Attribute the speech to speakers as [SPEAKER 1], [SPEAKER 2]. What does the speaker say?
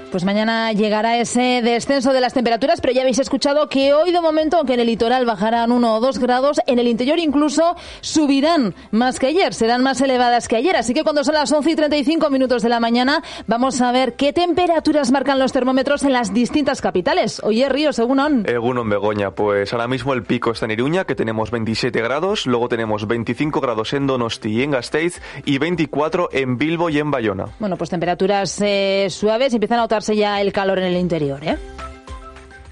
[SPEAKER 1] Pues mañana llegará ese descenso de las temperaturas, pero ya habéis escuchado que hoy de momento, aunque en el litoral bajarán 1 o 2 grados, en el interior incluso subirán más que ayer, serán más elevadas que ayer. Así que cuando son las 11:35 de la mañana, vamos a ver qué temperaturas marcan los termómetros en las distintas capitales. Oye, Ríos, Egunon.
[SPEAKER 2] Egunon, Begoña. Pues ahora mismo el pico está en Iruña, que tenemos 27 grados, luego tenemos 25 grados en Donosti y en Gasteiz y 24 en Bilbo y en Bayona.
[SPEAKER 1] Bueno, pues temperaturas suaves, empiezan a notarse ya el calor en el interior, ¿eh?